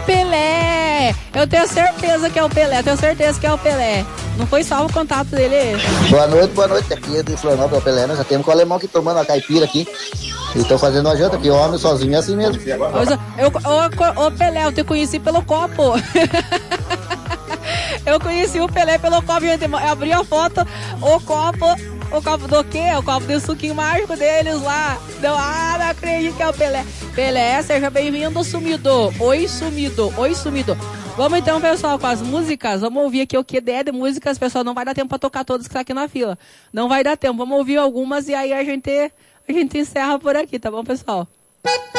Pelé! Eu tenho certeza que é o Pelé, tenho certeza que é o Pelé. Não foi só o contato dele? Boa noite. Aqui é de Florianópolis, o Pelé, né? Já temos com o alemão aqui tomando a caipira aqui. E tô fazendo uma janta aqui, homem sozinho é assim mesmo. Ô Pelé, eu te conheci pelo copo. Eu conheci o Pelé pelo copo, gente. Eu abri a foto, o copo do quê? O copo do suquinho mágico deles lá. Não acredito que é o Pelé. Pelé, seja bem-vindo, sumido. Oi, sumido. Vamos então, pessoal, com as músicas. Vamos ouvir aqui o que der de músicas, pessoal. Não vai dar tempo pra tocar todas que tá aqui na fila. Não vai dar tempo. Vamos ouvir algumas e aí a gente encerra por aqui, tá bom, pessoal?